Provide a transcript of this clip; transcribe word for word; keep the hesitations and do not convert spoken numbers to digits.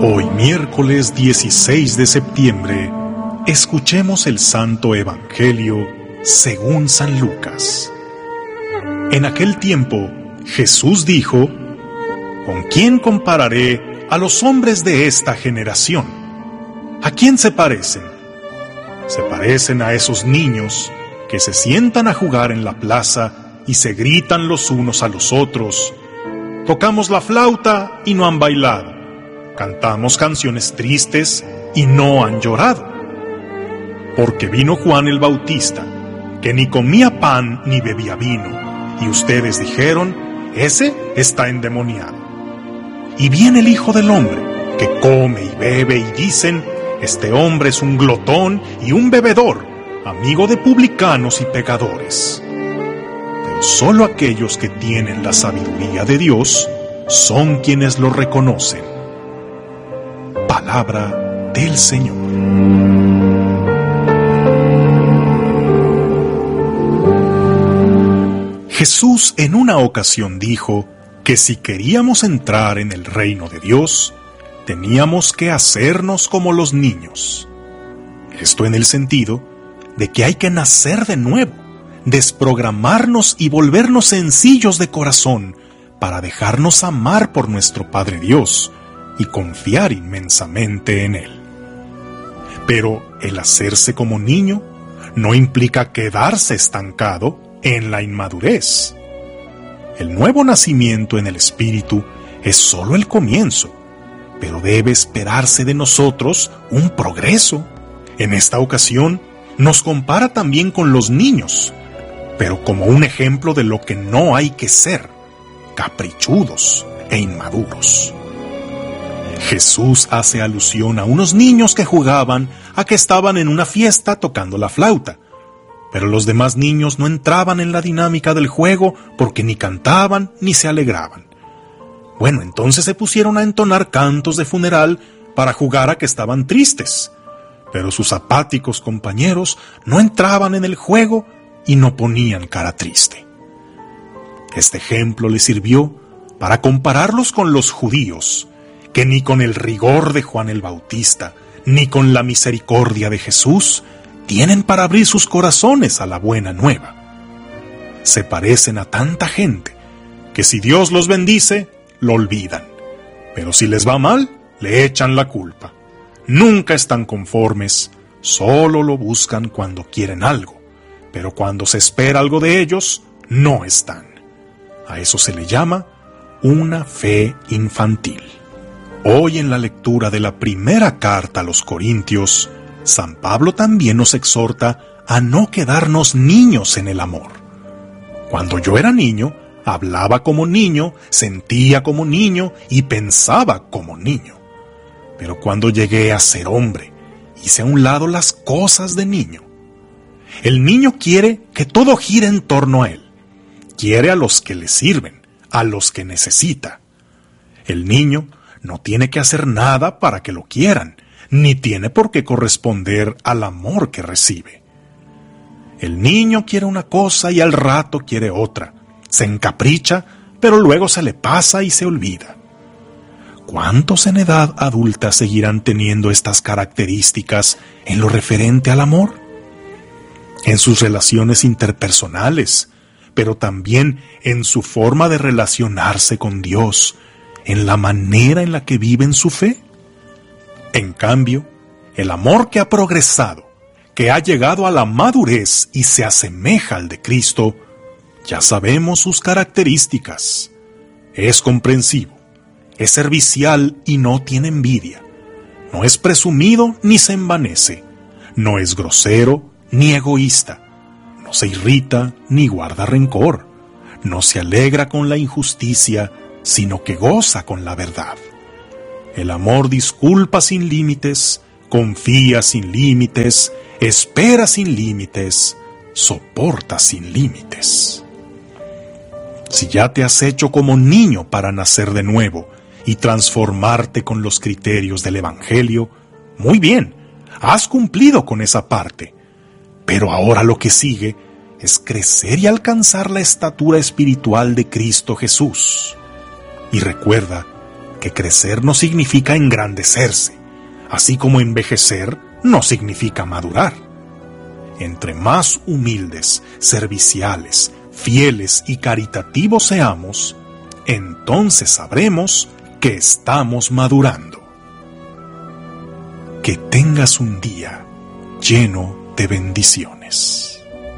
Hoy miércoles dieciséis de septiembre, escuchemos el Santo Evangelio según San Lucas. En aquel tiempo, Jesús dijo: ¿Con quién compararé a los hombres de esta generación? ¿A quién se parecen? Se parecen a esos niños que se sientan a jugar en la plaza y se gritan los unos a los otros: tocamos la flauta y no han bailado, cantamos canciones tristes y no han llorado. Porque vino Juan el Bautista, que ni comía pan ni bebía vino, y ustedes dijeron: ese está endemoniado. Y viene el Hijo del Hombre, que come y bebe, y dicen: este hombre es un glotón y un bebedor, amigo de publicanos y pecadores. Pero solo aquellos que tienen la sabiduría de Dios son quienes lo reconocen. Palabra del Señor. Jesús en una ocasión dijo que si queríamos entrar en el reino de Dios, teníamos que hacernos como los niños. Esto en el sentido de que hay que nacer de nuevo, desprogramarnos y volvernos sencillos de corazón para dejarnos amar por nuestro Padre Dios y confiar inmensamente en Él. Pero el hacerse como niño no implica quedarse estancado en la inmadurez. El nuevo nacimiento en el Espíritu es solo el comienzo, pero debe esperarse de nosotros un progreso. En esta ocasión nos compara también con los niños, pero como un ejemplo de lo que no hay que ser: caprichudos e inmaduros. Jesús hace alusión a unos niños que jugaban a que estaban en una fiesta tocando la flauta, pero los demás niños no entraban en la dinámica del juego porque ni cantaban ni se alegraban. Bueno, entonces se pusieron a entonar cantos de funeral para jugar a que estaban tristes, pero sus apáticos compañeros no entraban en el juego y no ponían cara triste. Este ejemplo les sirvió para compararlos con los judíos, que ni con el rigor de Juan el Bautista, ni con la misericordia de Jesús, tienen para abrir sus corazones a la buena nueva. Se parecen a tanta gente que si Dios los bendice, lo olvidan, pero si les va mal, le echan la culpa. Nunca están conformes, solo lo buscan cuando quieren algo, pero cuando se espera algo de ellos, no están. A eso se le llama una fe infantil. Hoy en la lectura de la primera carta a los Corintios, San Pablo también nos exhorta a no quedarnos niños en el amor. Cuando yo era niño, hablaba como niño, sentía como niño y pensaba como niño. Pero cuando llegué a ser hombre, hice a un lado las cosas de niño. El niño quiere que todo gire en torno a él. Quiere a los que le sirven, a los que necesita. El niño no tiene que hacer nada para que lo quieran, ni tiene por qué corresponder al amor que recibe. El niño quiere una cosa y al rato quiere otra. Se encapricha, pero luego se le pasa y se olvida. ¿Cuántos en edad adulta seguirán teniendo estas características en lo referente al amor? En sus relaciones interpersonales, pero también en su forma de relacionarse con Dios, en la manera en la que viven su fe. En cambio, el amor que ha progresado, que ha llegado a la madurez y se asemeja al de Cristo, ya sabemos sus características. Es comprensivo, es servicial y no tiene envidia. No es presumido ni se envanece. No es grosero ni egoísta. No se irrita ni guarda rencor. No se alegra con la injusticia, sino que goza con la verdad. El amor disculpa sin límites, confía sin límites, espera sin límites, soporta sin límites. Si ya te has hecho como niño para nacer de nuevo y transformarte con los criterios del Evangelio, muy bien, has cumplido con esa parte. Pero ahora lo que sigue es crecer y alcanzar la estatura espiritual de Cristo Jesús. Y recuerda que crecer no significa engrandecerse, así como envejecer no significa madurar. Entre más humildes, serviciales, fieles y caritativos seamos, entonces sabremos que estamos madurando. Que tengas un día lleno de bendiciones.